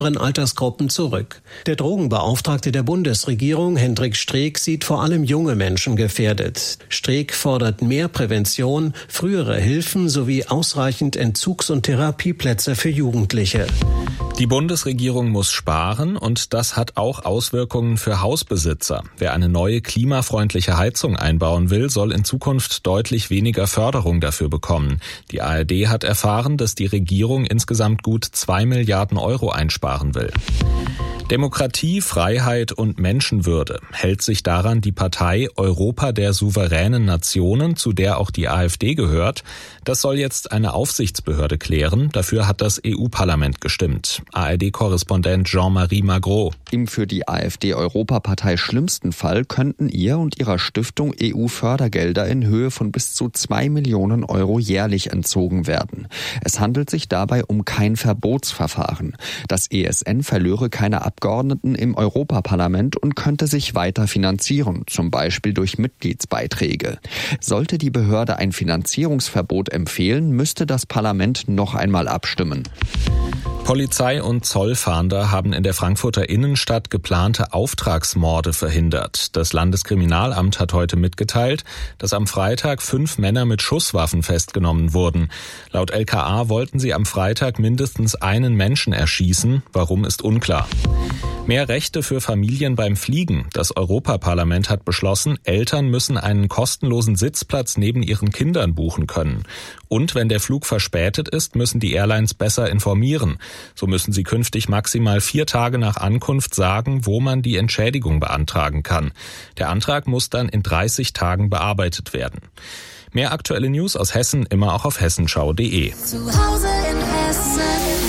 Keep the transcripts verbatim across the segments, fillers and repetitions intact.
Altersgruppen zurück. Der Drogenbeauftragte der Bundesregierung, Hendrik Streeck, sieht vor allem junge Menschen gefährdet. Streeck fordert mehr Prävention, frühere Hilfen sowie ausreichend Entzugs- und Therapieplätze für Jugendliche. Die Bundesregierung muss sparen und das hat auch Auswirkungen für Hausbesitzer. Wer eine neue klimafreundliche Heizung einbauen will, soll in Zukunft deutlich weniger Förderung dafür bekommen. Die A R D hat erfahren, dass die Regierung insgesamt gut zwei Milliarden Euro einsparen will. Demokratie, Freiheit und Menschenwürde. Hält sich daran die Partei Europa der souveränen Nationen, zu der auch die AfD gehört? Das soll jetzt eine Aufsichtsbehörde klären. Dafür hat das E U-Parlament gestimmt. A R D-Korrespondent Jean-Marie Magro. Im für die AfD-Europapartei schlimmsten Fall könnten ihr und ihrer Stiftung E U-Fördergelder in Höhe von bis zu zwei Millionen Euro jährlich entzogen werden. Es handelt sich dabei um kein Verbotsverfahren. Das E S N verlöre keine Abgeordneten im Europaparlament und könnte sich weiter finanzieren, zum Beispiel durch Mitgliedsbeiträge. Sollte die Behörde ein Finanzierungsverbot empfehlen, müsste das Parlament noch einmal abstimmen. Polizei und Zollfahnder haben in der Frankfurter Innenstadt geplante Auftragsmorde verhindert. Das Landeskriminalamt hat heute mitgeteilt, dass am Freitag fünf Männer mit Schusswaffen festgenommen wurden. Laut L K A wollten sie am Freitag mindestens einen Menschen erschießen. Warum, ist unklar. Mehr Rechte für Familien beim Fliegen. Das Europaparlament hat beschlossen, Eltern müssen einen kostenlosen Sitzplatz neben ihren Kindern buchen können. Und wenn der Flug verspätet ist, müssen die Airlines besser informieren. So müssen sie künftig maximal vier Tage nach Ankunft sagen, wo man die Entschädigung beantragen kann. Der Antrag muss dann in dreißig Tagen bearbeitet werden. Mehr aktuelle News aus Hessen immer auch auf hessenschau punkt de. Zu Hause in Hessen.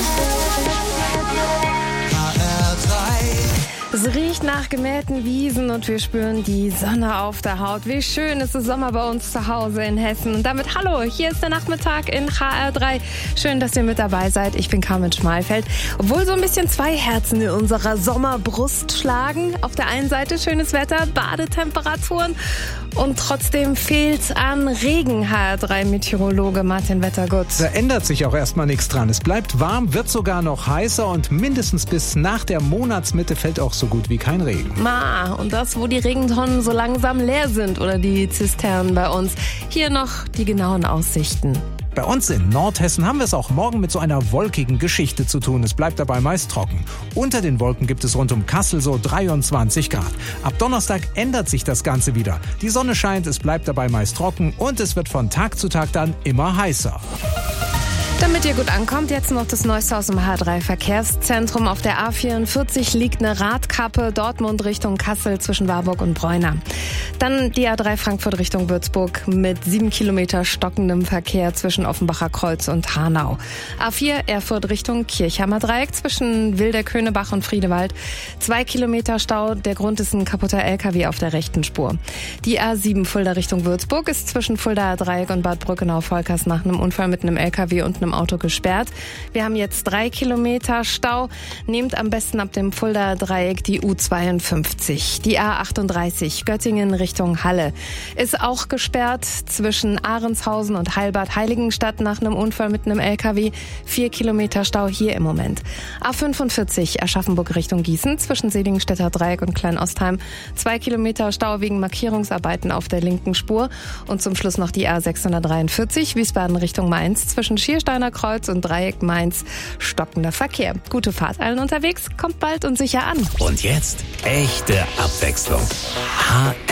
Es riecht nach gemähten Wiesen und wir spüren die Sonne auf der Haut. Wie schön ist es Sommer bei uns zu Hause in Hessen. Und damit hallo, hier ist der Nachmittag in H R drei. Schön, dass ihr mit dabei seid. Ich bin Carmen Schmalfeld. Obwohl so ein bisschen zwei Herzen in unserer Sommerbrust schlagen. Auf der einen Seite schönes Wetter, Badetemperaturen und trotzdem fehlt's an Regen. H R drei Meteorologe Martin Wettergut. Da ändert sich auch erstmal nichts dran. Es bleibt warm, wird sogar noch heißer und mindestens bis nach der Monatsmitte fällt auch so gut wie kein Regen. Ma, und das, wo die Regentonnen so langsam leer sind oder die Zisternen bei uns. Hier noch die genauen Aussichten. Bei uns in Nordhessen haben wir es auch morgen mit so einer wolkigen Geschichte zu tun. Es bleibt dabei meist trocken. Unter den Wolken gibt es rund um Kassel so dreiundzwanzig Grad. Ab Donnerstag ändert sich das Ganze wieder. Die Sonne scheint, es bleibt dabei meist trocken und es wird von Tag zu Tag dann immer heißer. Damit ihr gut ankommt, jetzt noch das Neueste aus dem H drei Verkehrszentrum. Auf der A vierundvierzig liegt eine Radkappe, Dortmund Richtung Kassel zwischen Warburg und Bräuna. Dann die A drei Frankfurt Richtung Würzburg mit sieben Kilometer stockendem Verkehr zwischen Offenbacher Kreuz und Hanau. A vier Erfurt Richtung Kirchheimer Dreieck zwischen Wilderköhnebach und Friedewald. Zwei Kilometer Stau, der Grund ist ein kaputter L K W auf der rechten Spur. Die A sieben Fulda Richtung Würzburg ist zwischen Fuldaer Dreieck und Bad Brückenau-Volkers nach einem Unfall mit einem L K W und einem Auto gesperrt. Wir haben jetzt drei Kilometer Stau. Nehmt am besten ab dem Fuldaer Dreieck die U zweiundfünfzig. Die A achtunddreißig Göttingen Richtung Halle ist auch gesperrt zwischen Ahrenshausen und Heilbad Heiligenstadt nach einem Unfall mit einem L K W. Vier Kilometer Stau hier im Moment. A fünfundvierzig Aschaffenburg Richtung Gießen zwischen Seligenstädter Dreieck und Kleinostheim. Zwei Kilometer Stau wegen Markierungsarbeiten auf der linken Spur. Und zum Schluss noch die A sechshundertdreiundvierzig Wiesbaden Richtung Mainz zwischen Schiersteiner Kreuz und Dreieck Mainz. Stockender Verkehr. Gute Fahrt allen unterwegs. Kommt bald und sicher an. Und jetzt echte Abwechslung. H